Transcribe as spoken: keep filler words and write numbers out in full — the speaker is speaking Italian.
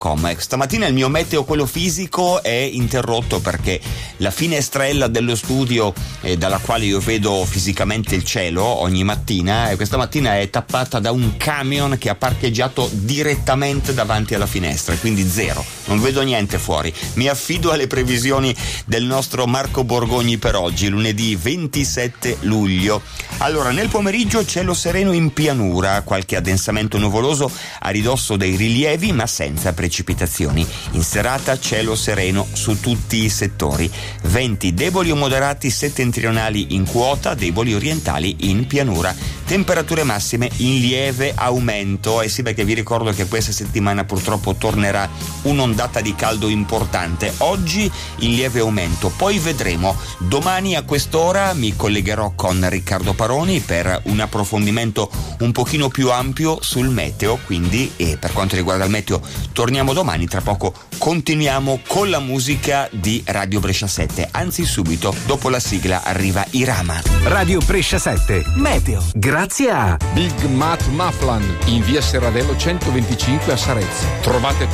Com. Stamattina il mio meteo, quello fisico, è interrotto perché la finestrella dello studio eh, dalla quale io vedo fisicamente il cielo ogni mattina, e questa mattina è tappata da un camion che ha parcheggiato direttamente davanti alla finestra, quindi zero, non vedo niente fuori. Mi affido alle previsioni del nostro Marco Borgogni per oggi, lunedì ventisette luglio. Allora, nel pomeriggio cielo sereno in pianura, qualche addensamento nuvoloso a ridosso dei rilievi ma senza precipitazioni. Precipitazioni. In serata cielo sereno su tutti i settori. Venti deboli o moderati settentrionali in quota, deboli orientali in pianura. Temperature massime in lieve aumento. E eh sì, perché vi ricordo che questa settimana purtroppo tornerà un'ondata di caldo importante. Oggi in lieve aumento, poi vedremo. Domani a quest'ora mi collegherò con Riccardo Paroni per un approfondimento un pochino più ampio sul meteo, quindi e per quanto riguarda il meteo torniamo domani. Tra poco continuiamo con la musica di Radio Brescia sette, anzi subito dopo la sigla arriva Irama. Radio Brescia sette Meteo, grazie a Big Mat Maflan in via Serradello centoventicinque a Sarezzo. Trovate